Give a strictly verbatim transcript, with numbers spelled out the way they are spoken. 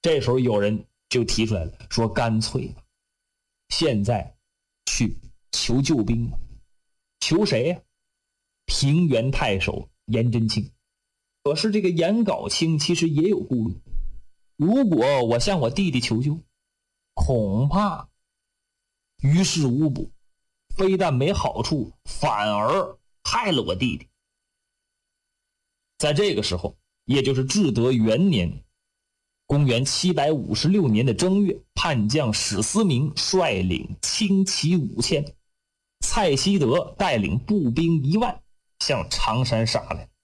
这时候有人就提出来了，说干脆吧，现在去求救兵吧。求谁呀、啊？平原太守颜真卿。可是这个颜杲卿其实也有顾虑，如果我向我弟弟求救，恐怕于事无补，非但没好处，反而害了我弟弟。在这个时候，也就是至德元年，公元七百五十六年的正月，叛将史思明率领轻骑五千，蔡希德带领步兵一万向常山杀来。